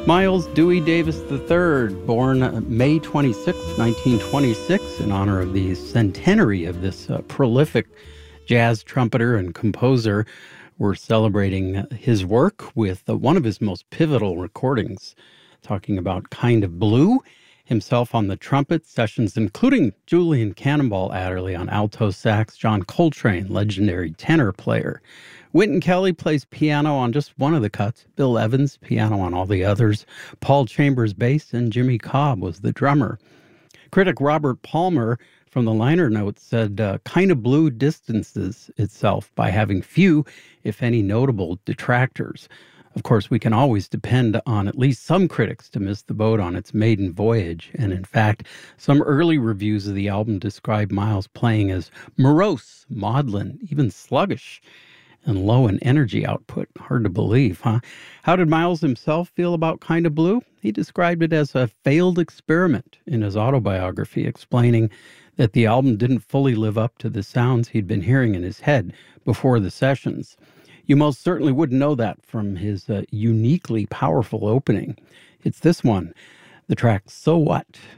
Miles Dewey Davis III, born May 26, 1926, in honor of the centenary of this prolific jazz trumpeter and composer. We're celebrating his work with one of his most pivotal recordings, talking about Kind of Blue, himself on the trumpet, sessions including Julian Cannonball Adderley on alto sax, John Coltrane, legendary tenor player. Wynton Kelly plays piano on just one of the cuts, Bill Evans, piano on all the others, Paul Chambers bass, and Jimmy Cobb was the drummer. Critic Robert Palmer from the liner notes said, Kind of Blue distances itself by having few, if any, notable detractors. Of course, we can always depend on at least some critics to miss the boat on its maiden voyage. And in fact, some early reviews of the album describe Miles playing as morose, maudlin, even sluggish, and low in energy output. Hard to believe, huh? How did Miles himself feel about Kind of Blue? He described it as a failed experiment in his autobiography, explaining that the album didn't fully live up to the sounds he'd been hearing in his head before the sessions. You most certainly wouldn't know that from his uniquely powerful opening. It's this one, the track So What?